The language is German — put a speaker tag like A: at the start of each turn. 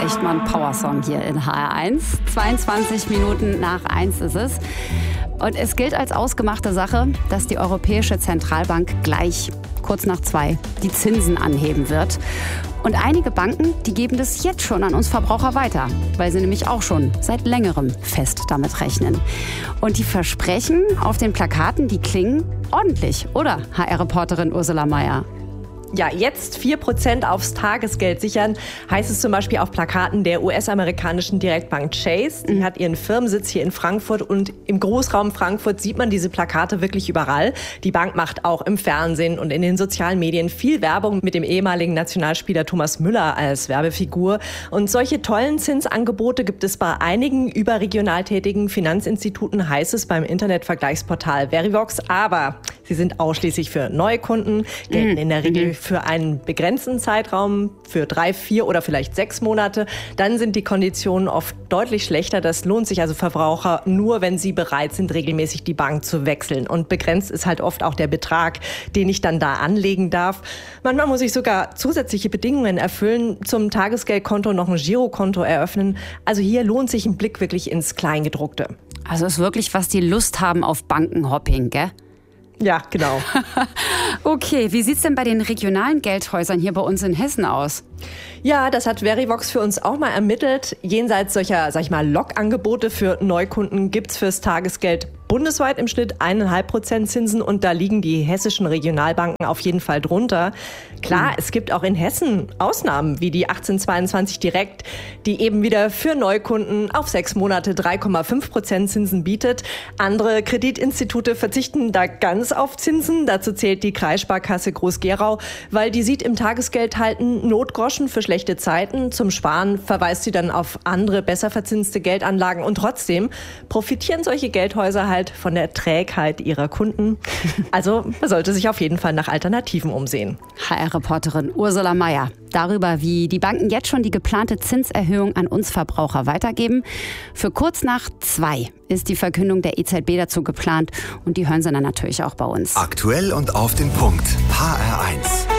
A: echt mal ein Powersong hier in HR1. 22 Minuten nach 1 ist es. Und es gilt als ausgemachte Sache, dass die Europäische Zentralbank gleich, kurz nach 2, die Zinsen anheben wird. Und einige Banken, die geben das jetzt schon an uns Verbraucher weiter, weil sie nämlich auch schon seit längerem fest damit rechnen. Und die Versprechen auf den Plakaten, die klingen ordentlich, oder, HR-Reporterin Ursula Meier?
B: Ja, jetzt 4% aufs Tagesgeld sichern, heißt es zum Beispiel auf Plakaten der US-amerikanischen Direktbank Chase. Die hat ihren Firmensitz hier in Frankfurt und im Großraum Frankfurt sieht man diese Plakate wirklich überall. Die Bank macht auch im Fernsehen und in den sozialen Medien viel Werbung mit dem ehemaligen Nationalspieler Thomas Müller als Werbefigur. Und solche tollen Zinsangebote gibt es bei einigen überregional tätigen Finanzinstituten, heißt es beim Internetvergleichsportal Verivox. Aber sie sind ausschließlich für Neukunden, gelten in der Regel für einen begrenzten Zeitraum, für 3, 4 oder vielleicht 6 Monate. Dann sind die Konditionen oft deutlich schlechter. Das lohnt sich also Verbraucher nur, wenn sie bereit sind, regelmäßig die Bank zu wechseln. Und begrenzt ist halt oft auch der Betrag, den ich dann da anlegen darf. Manchmal muss ich sogar zusätzliche Bedingungen erfüllen, zum Tagesgeldkonto noch ein Girokonto eröffnen. Also hier lohnt sich ein Blick wirklich ins Kleingedruckte.
A: Also ist wirklich, was die Lust haben auf Bankenhopping, gell?
B: Ja, genau.
A: Okay, wie sieht's denn bei den regionalen Geldhäusern hier bei uns in Hessen aus?
B: Ja, das hat Verivox für uns auch mal ermittelt. Jenseits solcher, sag ich mal, Lockangebote für Neukunden gibt's fürs Tagesgeld bundesweit im Schnitt 1,5% Zinsen und da liegen die hessischen Regionalbanken auf jeden Fall drunter. Klar, es gibt auch in Hessen Ausnahmen wie die 1822 Direkt, die eben wieder für Neukunden auf 6 Monate 3,5% Zinsen bietet. Andere Kreditinstitute verzichten da ganz auf Zinsen. Dazu zählt die Kreissparkasse Groß-Gerau, weil die sieht im Tagesgeld halt einen Notgroschen für schlechte Zeiten. Zum Sparen verweist sie dann auf andere, besser verzinste Geldanlagen und trotzdem profitieren solche Geldhäuser halt von der Trägheit ihrer Kunden. Also man sollte sich auf jeden Fall nach Alternativen umsehen.
A: HR-Reporterin Ursula Meier darüber, wie die Banken jetzt schon die geplante Zinserhöhung an uns Verbraucher weitergeben. Für kurz nach 2 ist die Verkündung der EZB dazu geplant und die hören Sie dann natürlich auch bei uns.
C: Aktuell und auf den Punkt. HR1.